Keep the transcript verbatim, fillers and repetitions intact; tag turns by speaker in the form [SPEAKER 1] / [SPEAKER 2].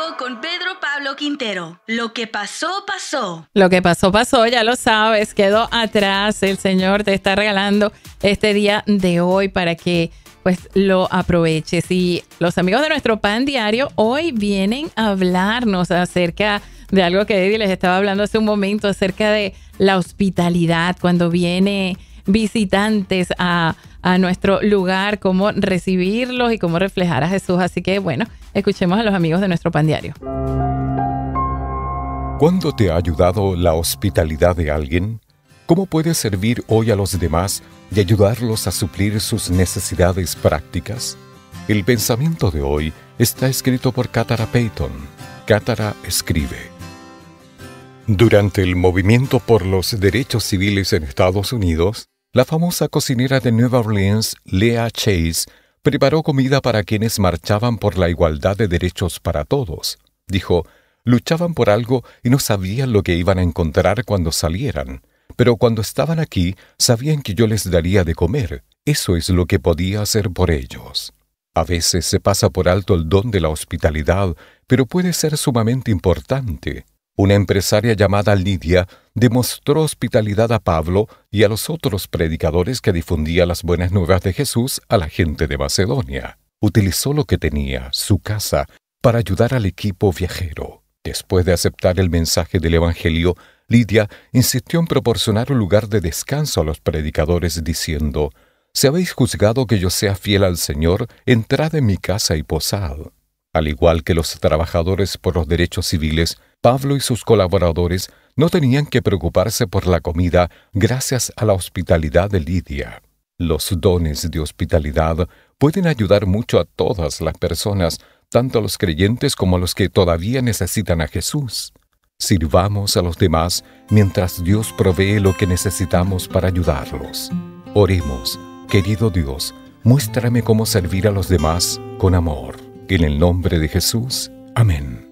[SPEAKER 1] con Pedro Pablo Quintero. Lo que pasó, pasó.
[SPEAKER 2] Lo que pasó, pasó, ya lo sabes, quedó atrás. El Señor te está regalando este día de hoy para que pues lo aproveches. Y los amigos de nuestro Pan Diario hoy vienen a hablarnos acerca de algo que Eddie les estaba hablando hace un momento, acerca de la hospitalidad cuando viene visitantes a, a nuestro lugar, cómo recibirlos y cómo reflejar a Jesús. Así que bueno, escuchemos a los amigos de nuestro Pan Diario.
[SPEAKER 3] ¿Cuándo te ha ayudado la hospitalidad de alguien? ¿Cómo puedes servir hoy a los demás y ayudarlos a suplir sus necesidades prácticas? El pensamiento de hoy está escrito por Catara Payton. Catara escribe: durante el movimiento por los derechos civiles en Estados Unidos, la famosa cocinera de Nueva Orleans, Leah Chase, preparó comida para quienes marchaban por la igualdad de derechos para todos. Dijo, luchaban por algo y no sabían lo que iban a encontrar cuando salieran, pero cuando estaban aquí sabían que yo les daría de comer. Eso es lo que podía hacer por ellos. A veces se pasa por alto el don de la hospitalidad, pero puede ser sumamente importante. Una empresaria llamada Lidia demostró hospitalidad a Pablo y a los otros predicadores que difundían las buenas nuevas de Jesús a la gente de Macedonia. Utilizó lo que tenía, su casa, para ayudar al equipo viajero. Después de aceptar el mensaje del Evangelio, Lidia insistió en proporcionar un lugar de descanso a los predicadores diciendo, «Si habéis juzgado que yo sea fiel al Señor, entrad en mi casa y posad». Al igual que los trabajadores por los derechos civiles, Pablo y sus colaboradores no tenían que preocuparse por la comida gracias a la hospitalidad de Lidia. Los dones de hospitalidad pueden ayudar mucho a todas las personas, tanto a los creyentes como a los que todavía necesitan a Jesús. Sirvamos a los demás mientras Dios provee lo que necesitamos para ayudarlos. Oremos, querido Dios, muéstrame cómo servir a los demás con amor. En el nombre de Jesús. Amén.